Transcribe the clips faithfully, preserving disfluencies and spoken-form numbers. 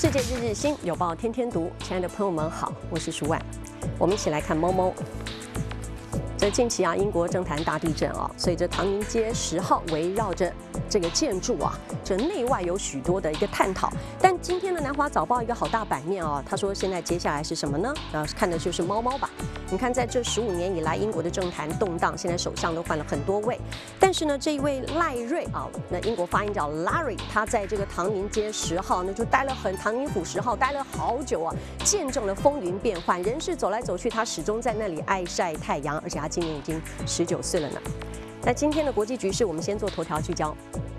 世界日日新，有报天天读。亲爱的朋友们好，我是舒婉，我们一起来看猫猫。这近期啊，英国政坛大地震啊，所以这唐宁街十号围绕着这个建筑啊，这内外有许多的一个探讨。但今天的南华早报一个好大版面啊，他说现在接下来是什么呢？呃，看的就是猫猫吧。你看，在这十五年以来，英国的政坛动荡，现在首相都换了很多位，但是呢，这一位赖瑞啊，那英国发音叫 Larry， 他在这个唐宁街十号呢，就待了很唐宁府十号待了好久啊，见证了风云变幻，人事走来走去，他始终在那里爱晒太阳，而且他今年已经十九岁了呢。那今天的国际局势，我们先做头条聚焦。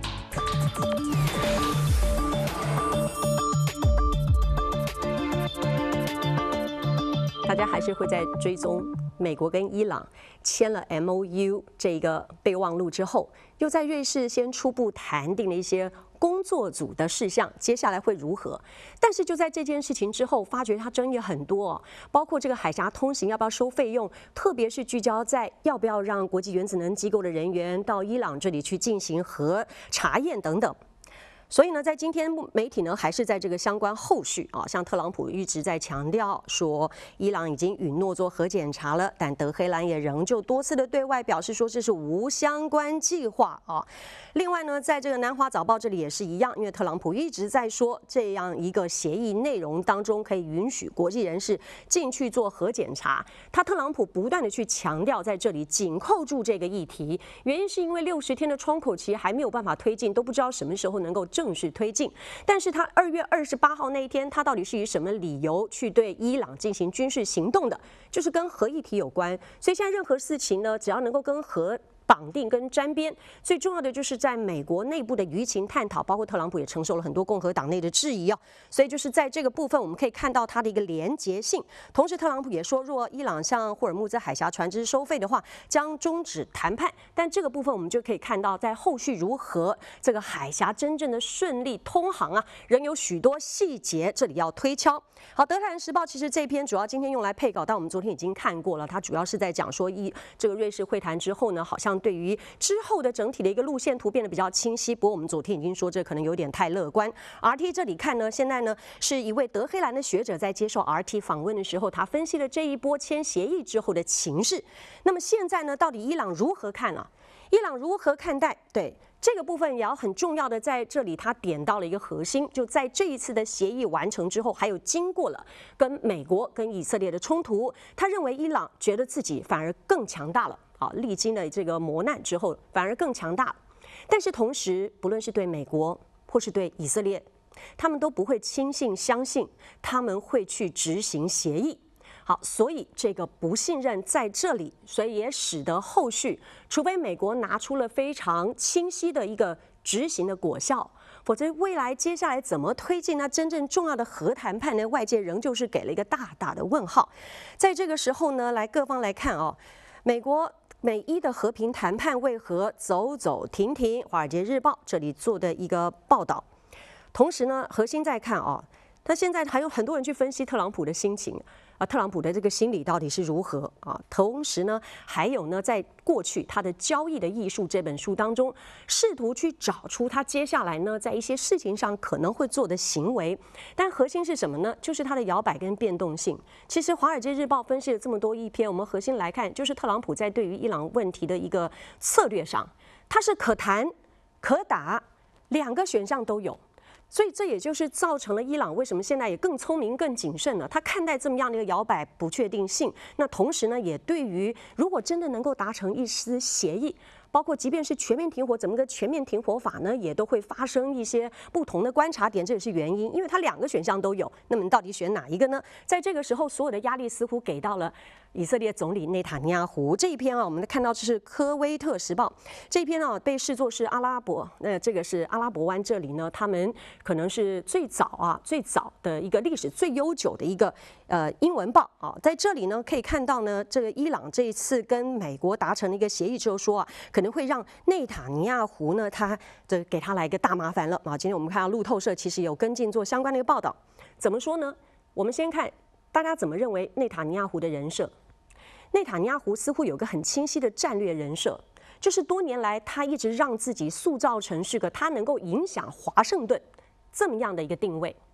大家还是会在追踪美国跟伊朗签了 M O U 这个备忘录之后，又在瑞士先初步谈定了一些工作组的事项，接下来会如何？但是就在这件事情之后，发觉它争议很多、哦，包括这个海峡通行要不要收费用，特别是聚焦在要不要让国际原子能机构的人员到伊朗这里去进行核查验等等。所以呢，在今天媒体呢还是在这个相关后续啊，像特朗普一直在强调说，伊朗已经允诺做核检查了，但德黑兰也仍旧多次的对外表示说这是无相关计划啊。另外呢，在这个南华早报这里也是一样，因为特朗普一直在说这样一个协议内容当中可以允许国际人士进去做核检查，他特朗普不断的去强调在这里紧扣住这个议题，原因是因为六十天的窗口期还没有办法推进，都不知道什么时候能够正式推进。但是他二月二十八号那一天，他到底是以什么理由去对伊朗进行军事行动的，就是跟核议题有关。所以现在任何事情呢，只要能够跟核绑定跟沾边，最重要的就是在美国内部的舆情探讨，包括特朗普也承受了很多共和党内的质疑哦。所以就是在这个部分，我们可以看到它的一个连结性。同时，特朗普也说，若伊朗向霍尔木兹海峡船只收费的话，将终止谈判。但这个部分我们就可以看到，在后续如何这个海峡真正的顺利通航啊，仍有许多细节这里要推敲。好，德黑兰时报其实这篇主要今天用来配稿，但我们昨天已经看过了，它主要是在讲说一这个瑞士会谈之后呢，好像对于之后的整体的一个路线图变得比较清晰。不过我们昨天已经说这可能有点太乐观。R T 这里看呢，现在呢是一位德黑兰的学者在接受 R T 访问的时候，他分析了这一波签协议之后的情势。那么现在呢，到底伊朗如何看啊？伊朗如何看待？对。这个部分也要很重要的在这里，他点到了一个核心，就在这一次的协议完成之后，还有经过了跟美国跟以色列的冲突，他认为伊朗觉得自己反而更强大了啊，历经了这个磨难之后，反而更强大。但是同时，不论是对美国或是对以色列，他们都不会轻信相信他们会去执行协议。好，所以这个不信任在这里，所以也使得后续，除非美国拿出了非常清晰的一个执行的果效，否则未来接下来怎么推进那真正重要的核谈判呢？外界仍旧是给了一个大大的问号。在这个时候呢，来各方来看哦，美国美伊的和平谈判为何走走停停？《华尔街日报》这里做的一个报道。同时呢，核心在看哦，那现在还有很多人去分析特朗普的心情。啊，特朗普的这个心理到底是如何啊？同时呢，还有呢，在过去他的《交易的艺术》这本书当中，试图去找出他接下来呢，在一些事情上可能会做的行为。但核心是什么呢？就是他的摇摆跟变动性。其实《华尔街日报》分析了这么多一篇，我们核心来看，就是特朗普在对于伊朗问题的一个策略上，他是可谈可打，两个选项都有。所以这也就是造成了伊朗为什么现在也更聪明、更谨慎了。他看待这么样的一个摇摆不确定性，那同时呢，也对于如果真的能够达成一丝协议，包括即便是全面停火，怎么个全面停火法呢，也都会发生一些不同的观察点，这也是原因，因为它两个选项都有。那么你到底选哪一个呢？在这个时候，所有的压力似乎给到了以色列总理内塔尼亚胡。这一篇啊，我们看到这是科威特时报这一篇啊，被视作是阿拉伯，那这个是阿拉伯湾这里呢，他们可能是最早啊最早的一个历史最悠久的一个呃英文报啊，在这里呢可以看到呢，这个伊朗这一次跟美国达成了一个协议之后说啊，可能会让内塔尼亚胡呢，他这给他来一个大麻烦了啊。今天我们看到路透社其实有跟进做相关的一个报道，怎么说呢？我们先看大家怎么认为内塔尼亚胡的人设。内塔尼亚胡似乎有个很清晰的战略人设，就是多年来他一直让自己塑造成是个他能够影响华盛顿这么样的一个定位。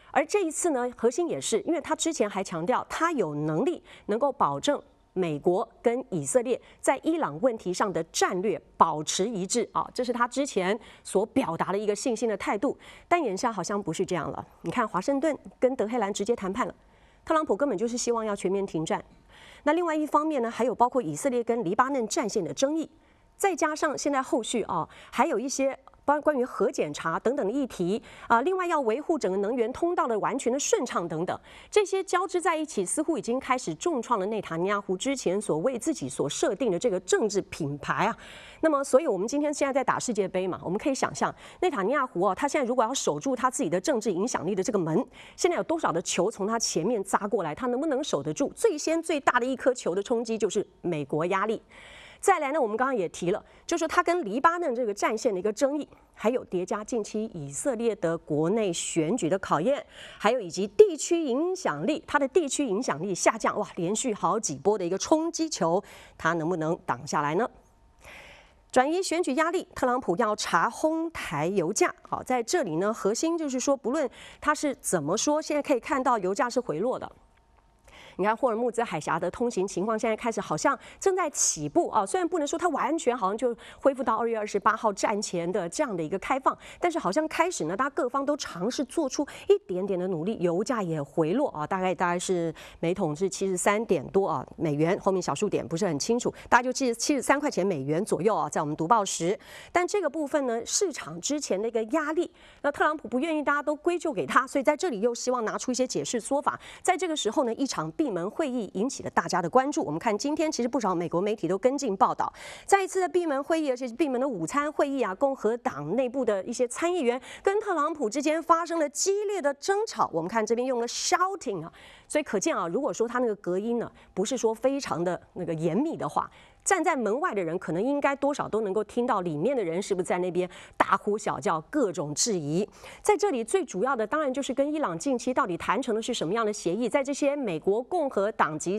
而这一次呢，核心也是，因为他之前还强调他有能力能够保证美国跟以色列在伊朗问题上的战略保持一致啊，这是他之前所表达的一个信心的态度。但眼下好像不是这样了。你看，华盛顿跟德黑兰直接谈判了，特朗普根本就是希望要全面停战。那另外一方面呢，还有包括以色列跟黎巴嫩战线的争议，再加上现在后续啊，还有一些关关于核检查等等的议题啊，另外要维护整个能源通道的完全的顺畅等等，这些交织在一起，似乎已经开始重创了内塔尼亚胡之前所为自己所设定的这个政治品牌啊。那么，所以我们今天现在在打世界杯嘛，我们可以想象，内塔尼亚胡啊，他现在如果要守住他自己的政治影响力的这个门，现在有多少的球从他前面砸过来，他能不能守得住？最先最大的一颗球的冲击就是美国压力。再来呢，我们刚刚也提了，就是他跟黎巴嫩这个战线的一个争议，还有叠加近期以色列的国内选举的考验，还有以及地区影响力，他的地区影响力下降，哇，连续好几波的一个冲击球，他能不能挡下来呢？转移选举压力，特朗普要查哄抬油价。好，在这里呢，核心就是说，不论他是怎么说，现在可以看到油价是回落的。你看霍尔木兹海峡的通行情况现在开始好像正在起步啊，虽然不能说它完全好像就恢复到二月二十八号战前的这样的一个开放，但是好像开始呢，大家各方都尝试做出一点点的努力，油价也回落啊，大概大概是每桶是七十三点多啊美元，后面小数点不是很清楚，大概就七十七十三块钱美元左右啊，在我们读报时，但这个部分呢，市场之前的一个压力，那特朗普不愿意大家都归咎给他，所以在这里又希望拿出一些解释说法，在这个时候呢，一场闭门会议引起了大家的关注。我们看今天其实不少美国媒体都跟进报道，再一次的闭门会议，而且是闭门的午餐会议啊，共和党内部的一些参议员跟特朗普之间发生了激烈的争吵。我们看这边用了 shouting 啊，所以可见啊，如果说他那个隔音呢，不是说非常的那个严密的话，站在门外的人可能应该多少都能够听到里面的人是不是在那边大呼小叫，各种质疑。在这里最主要的当然就是跟伊朗近期到底谈成的是什么样的协议，在这些美国共和党籍